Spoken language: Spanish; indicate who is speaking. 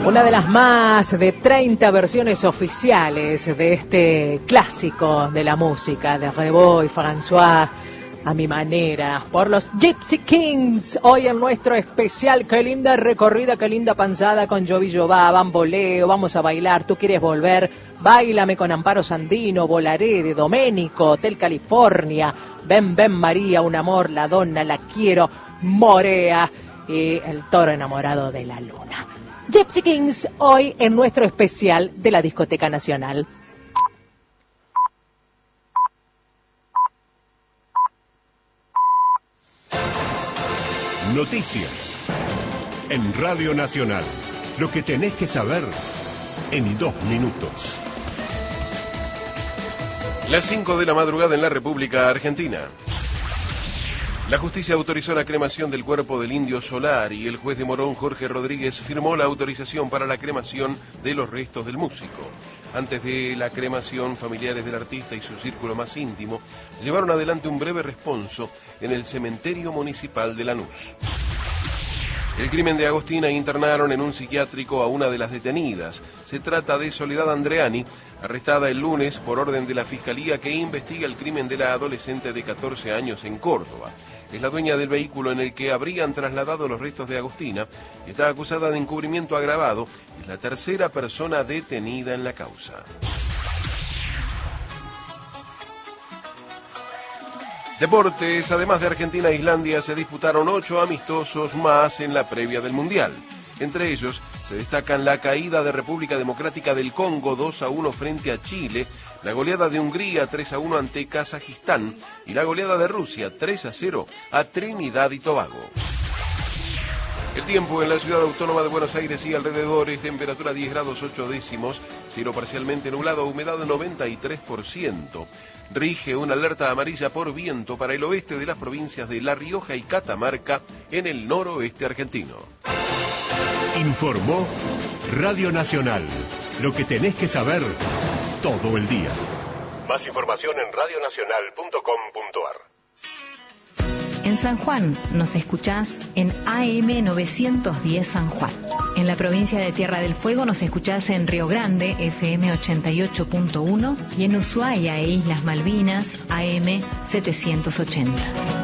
Speaker 1: Una de las más de 30 versiones oficiales de este clásico de la música de Rebot y François, a mi manera, por los Gypsy Kings. Hoy en nuestro especial, qué linda recorrida, qué linda panzada con Jovi Jová, bamboleo, vamos a bailar, tú quieres volver, báilame con Amparo Sandino, Volaré de Domenico, Hotel California, Ven Ven María, un amor, la donna, la quiero, Morea y el toro enamorado de la luna. Gypsy Kings, hoy en nuestro especial de la Discoteca Nacional.
Speaker 2: Noticias en Radio Nacional. Lo que tenés que saber en 2 minutos.
Speaker 3: Las 5 de la madrugada en la República Argentina. La justicia autorizó la cremación del cuerpo del Indio Solari y el juez de Morón, Jorge Rodríguez, firmó la autorización para la cremación de los restos del músico. Antes de la cremación, familiares del artista y su círculo más íntimo llevaron adelante un breve responso en el cementerio municipal de Lanús. El crimen de Agostina: internaron en un psiquiátrico a una de las detenidas. Se trata de Soledad Andreani, arrestada el lunes por orden de la Fiscalía que investiga el crimen de la adolescente de 14 años en Córdoba. Es la dueña del vehículo en el que habrían trasladado los restos de Agostina y está acusada de encubrimiento agravado. Es la tercera persona detenida en la causa. Deportes. Además de Argentina e Islandia, se disputaron 8 amistosos más en la previa del Mundial. Entre ellos se destacan la caída de República Democrática del Congo 2-1 frente a Chile, la goleada de Hungría 3-1 ante Kazajistán y la goleada de Rusia 3-0 a Trinidad y Tobago. El tiempo en la ciudad autónoma de Buenos Aires y alrededores: temperatura 10 grados 8 décimos, cielo parcialmente nublado, humedad 93%. Rige una alerta amarilla por viento para el oeste de las provincias de La Rioja y Catamarca en el noroeste argentino.
Speaker 2: Informó Radio Nacional. Lo que tenés que saber todo el día. Más información en radionacional.com.ar.
Speaker 4: En San Juan nos escuchás en AM 910 San Juan. En la provincia de Tierra del Fuego nos escuchás en Río Grande, FM 88.1, y en Ushuaia e Islas Malvinas, AM 780.